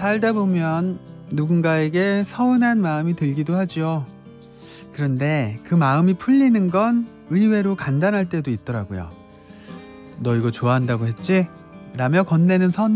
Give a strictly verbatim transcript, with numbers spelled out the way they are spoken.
살다 보면 누군가에게 서운한 마음이 들기도 하죠. 그런데 그 마음이 풀리는 건 의외로 간단할 때도 있더라고요. 너 이거 좋아한다고 했지? 라며 건네는 선